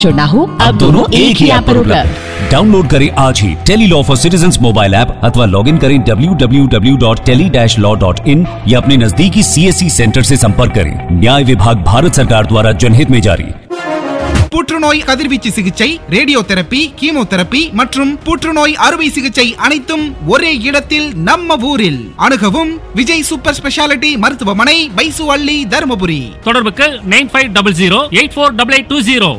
जो ना हो अब दोनों एक ही ऐप पर उपलब्ध। डाउनलोड करें आज ही tele law for citizens mobile app अथवा लॉग इन करें www.tele-law.in या अपने नजदीकी CSC सेंटर से संपर्क करें। न्याय विभाग भारत सरकार द्वारा जनहित में जारी। புற்றுநோய் கதிர்வீச்சு சிகிச்சை, ரேடியோதெரபி, கீமோதெரபி மற்றும் புற்றுநோய் அறுவை சிகிச்சை அனைத்தும் ஒரே இடத்தில் நம்ம ஊரில். அணுகவும் விஜய் சூப்பர் ஸ்பெஷாலிட்டி மருத்துவமனை, பைசுவள்ளி, தருமபுரி. தொடர்புக்கு 9500848820.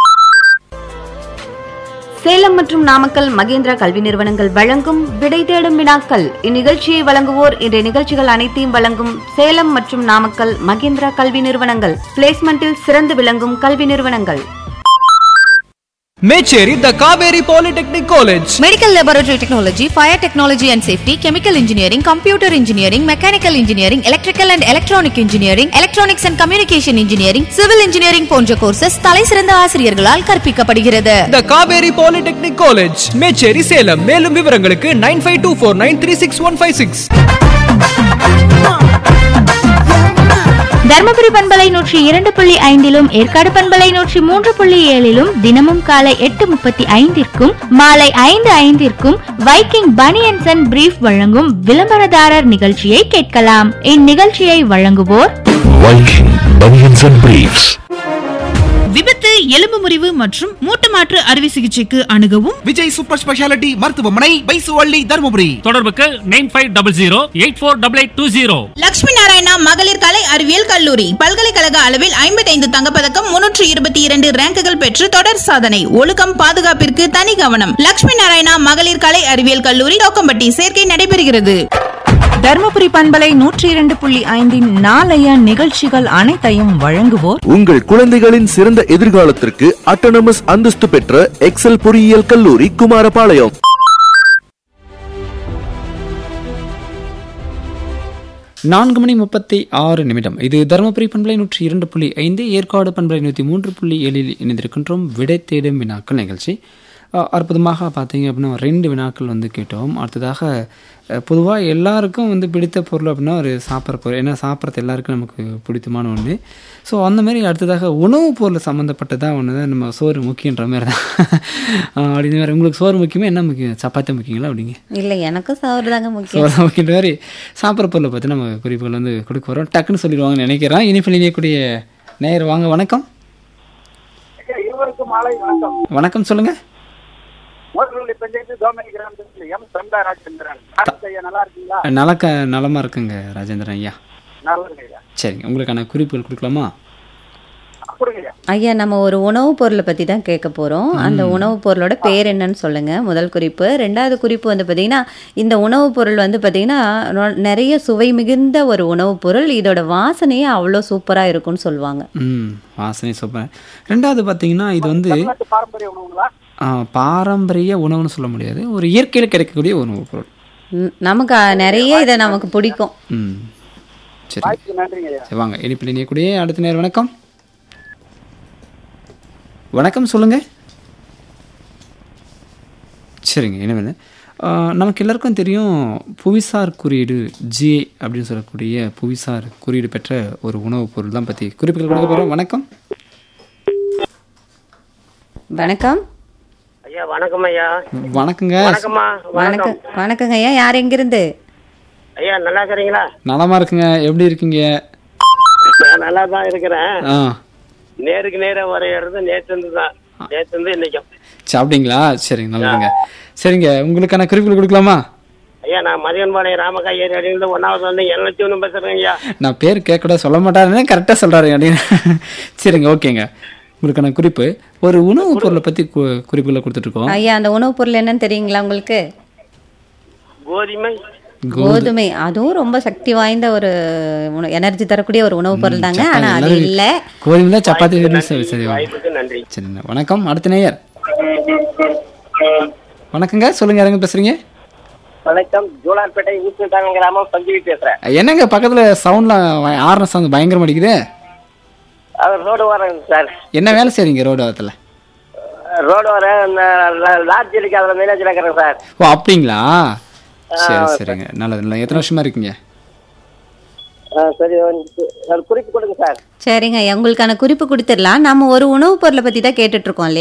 சேலம் மற்றும் நாமக்கல் மகேந்திரா கல்வி நிறுவனங்கள் வழங்கும் விடை தேடும் வினாக்கள். இந்நிகழ்ச்சியை வழங்குவோர் இன்றைய நிகழ்ச்சிகள் அனைத்தையும் வழங்கும் சேலம் மற்றும் நாமக்கல் மகேந்திரா கல்வி நிறுவனங்கள். பிளேஸ்மெண்டில் சிறந்து விளங்கும் கல்வி நிறுவனங்கள். மேச்சேரி த Kaveri polytechnic college. Medical laboratory technology, fire technology and safety, chemical engineering, computer engineering, mechanical engineering, electrical and electronic engineering, electronics and communication engineering, civil engineering போன்ற கோர்சஸ் தலைசிறந்த ஆசிரியர்களால் கற்பிக்கப்படுகிறது. த காவேரி பாலிடெக்னிக் காலேஜ், மேச்சேரி, சேலம். மேலும் விவரங்களுக்கு 9524936156. தர்மபுரி பண்பலை 102.5 ஏற்காடு பண்பலை 103.7 தினமும் காலை 8:35 மாலை 5:05 வைக்கிங் பனியன்ஸ் அண்ட் பிரீஃப் வழங்கும் விளம்பரதாரர் நிகழ்ச்சியை கேட்கலாம். இந்நிகழ்ச்சியை வழங்குவோர் வைக்கிங் பனியன்ஸ் அண்ட் பிரீஃப்ஸ். விபத்து, எலும்பு முறிவு மற்றும் மூட்டு மாற்று அறுவை சிகிச்சைக்கு அணுகவும் விஜய் சூப்பர் ஸ்பெஷாலிட்டி மருத்துவமனை, பைசுவள்ளி, தருமபுரி. தொடர்புக்கு 9500848820. லட்சுமி நாராயணா மகளிர் கலை அறிவியல் கல்லூரி பல்கலைக்கழக அளவில் 55 தங்கப்பதக்கம், 322 ரேங்குகள் பெற்று தொடர் சாதனை. ஒழுக்கம், பாதுகாப்பிற்கு தனி கவனம். லட்சுமி நாராயணா மகளிர் கலை அறிவியல் கல்லூரி, தோக்கம்பட்டி. சேர்க்கை நடைபெறுகிறது. தர்மபுரி பண்பலை 102.5 நாளைய நிகழ்ச்சிகள் அனைத்தையும் வழங்குவோர் உங்கள் குழந்தைகளின் சிறந்த எதிர்காலத்திற்கு அட்டானமஸ் அந்தஸ்து பெற்ற எக்ஸல் பொறியியல் கல்லூரி, குமாரபாளையம். 4:36. இது தருமபுரி பண்பலை 102.5, ஏற்காடு பண்பலை 103.7 இணைந்திருக்கின்றோம். விடை தேடும் வினாக்கள் நிகழ்ச்சி. அற்புதமாக பார்த்தீங்க அப்படின்னா 2 வினாக்கள் கேட்டோம். அடுத்ததாக பொதுவாக எல்லாருக்கும் பிடித்த பொருள் அப்படின்னா ஒரு சாப்பிட்ற பொருள். ஏன்னா சாப்பிட்றது எல்லாருக்கும் நமக்கு பிடித்தமான ஒன்று. ஸோ அந்த மாதிரி அடுத்ததாக உணவுப் பொருள் சம்மந்தப்பட்டதாக ஒன்று தான் நம்ம சோறு முக்கியன்ற மாதிரி தான். அப்படின்னு மாதிரி உங்களுக்கு சோறு முக்கியமாக என்ன முக்கியம்? சப்பாத்தி முக்கியங்களா? அப்படிங்க இல்லை, எனக்கு சோறு தாங்க முக்கியம். சோறு தான் முக்கியன்ற மாதிரி சாப்பிட்ற பொருளை பற்றி நம்ம குறிப்புகள் கொடுக்க வரோம். டக்குன்னு சொல்லிடுவாங்கன்னு நினைக்கிறேன். இனிப்பில் இணையக்கூடிய நேயர் வாங்க. வணக்கம். வணக்கம், சொல்லுங்கள். நலமா இருக்குங்க ராஜேந்திரன் ஐயா. சரிங்க, உங்களுக்கான குறிப்புகள் கொடுக்கலாமா? ஐயா, நம்ம ஒரு உணவுப் பொருளை பற்றி தான் கேட்க போகிறோம். அந்த உணவுப் பொருளோட பேர் என்னன்னு சொல்லுங்கள், முதல் குறிப்பு. ரெண்டாவது குறிப்பு பார்த்தீங்கன்னா, இந்த உணவுப் பொருள் பார்த்தீங்கன்னா நிறைய சுவை மிகுந்த ஒரு உணவுப் பொருள். இதோட வாசனையே அவ்வளோ சூப்பராக இருக்கும்னு சொல்லுவாங்க. வாசனை சூப்பர். ரெண்டாவது பார்த்தீங்கன்னா இது பாரம்பரிய உணவுன்னு சொல்ல முடியாது, ஒரு இயற்கையில் கிடைக்கக்கூடிய உணவுப் பொருள். நமக்கு நிறைய இதை நமக்கு பிடிக்கும். சரி, வாங்க இனிப்பில் இணையக்கூடிய அடுத்த நேரம். வணக்கம். வணக்கம், சொல்லுங்க. சரிங்க, என்ன வேணும்? நமக்கு எல்லாருக்கும் தெரியும் புவிசார் குறியீடு GI அப்படின்னு சொல்லக்கூடிய புவிசார் குறியீடு பெற்ற ஒரு உணவுப் பொருள் தான் பற்றி குறிப்புகள் கொடுக்க போகிறோம். வணக்கம். வணக்கம் ஐயா. வணக்கம் ஐயா. வணக்கங்க. வணக்கங்க ஐயா. யார் எங்கிருந்து? ஐயா, நல்லா இருக்கிறீங்களா? நலமா இருக்குங்க. எப்படி இருக்கீங்க? நல்லா தான் இருக்கிறேன். நேருக்கு நேர வரையிறது நேற்று தான், இன்னைக்கும். அப்படிங்களா? சரிங்க, நல்லதுங்க. சரிங்க, உங்களுக்கான குறிப்புகள் கொடுக்கலாமா? ஐயா, நான் மதியன்பாளையம் ராமக்கா ஏரியாவிலிருந்து 1வது வந்து 701 பேசுறேங்க ஐயா. நான் பேர் கேட்கக்கூட சொல்ல மாட்டாருன்னு கரெக்டாக சொல்கிறாரு அப்படின்னு. சரிங்க, ஓகேங்க. உங்களுக்கான குறிப்பு, ஒரு உணவுப் பொருளை பற்றி குறிப்புகளை கொடுத்துட்ருக்கோம். ஐயா, அந்த உணவுப் பொருள் என்னன்னு தெரியுங்களா உங்களுக்கு? கோதுமை. அதுவும் ரொம்ப சக்தி வாய்ந்த ஒரு எனர்ஜி தரக்கூடிய ஒரு உணவுப் பொருள் தாங்க. ஆனா அது இல்ல. கோதுமை சப்பாத்தி. சரி, நன்றி. சரிங்க, வணக்கம். அடுத்த நேயர். வணக்கங்க, சொல்லுங்க. யாருங்க பேசுறீங்க? வணக்கம், ஜோலார்பேட்டை ஊசுட்டாங்க கிராமம் சஞ்சீவி பேசுறேன். என்னங்க பக்கத்துல சவுண்ட்ல ஆர்ன சவுண்ட் பயங்கரமா அடிக்குது? ரோடு வரேன் சார். என்ன வேலை செய்றீங்க ரோடு ஓரத்துல? ரோடு வரேன், லாட்ஜ் இருக்கு, அதுல மேனேஜர் இருக்கிறேன் சார். ஓ, அப்படிங்களா? சரி, சரிங்க, நல்லது. எத்தனை வருஷமா இருக்கீங்க? சரி, குறிப்பு கொடுங்க சார். சரிங்க, உங்களுக்கான குறிப்பு கொடுத்துடலாம். நம்ம ஒரு உணவுப் பொருளை பத்தி தான் கேட்டுட்டு இருக்கோம் இல்லையா?